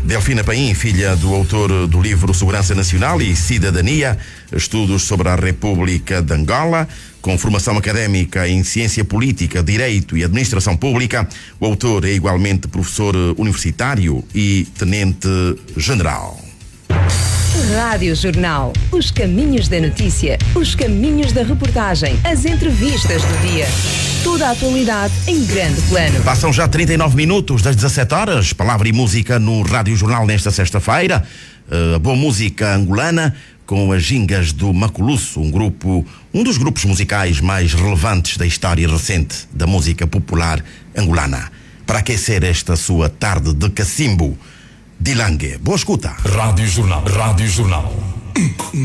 Delfina Paim, filha do autor do livro Segurança Nacional e Cidadania, estudos sobre a República de Angola, com formação académica em Ciência Política, Direito e Administração Pública. O autor é igualmente professor universitário e tenente-general. Rádio Jornal. Os caminhos da notícia, os caminhos da reportagem, as entrevistas do dia. Toda a atualidade em grande plano. Passam já 39 minutos das 17 horas. Palavra e música no Rádio Jornal nesta sexta-feira. Boa música angolana com as gingas do Maculusso, um dos grupos musicais mais relevantes da história recente da música popular angolana. Para aquecer esta sua tarde de cacimbo, Dilangue. Boa escuta. Rádio Jornal.